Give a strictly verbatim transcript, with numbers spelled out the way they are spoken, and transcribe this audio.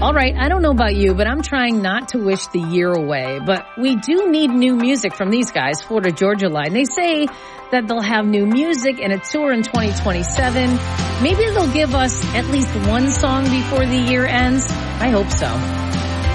All right, I don't know about you, but I'm trying not to wish the year away. But we do need new music from these guys, Florida Georgia Line. They say that they'll have new music and a tour in twenty twenty-seven. Maybe they'll give us at least one song before the year ends. I hope so.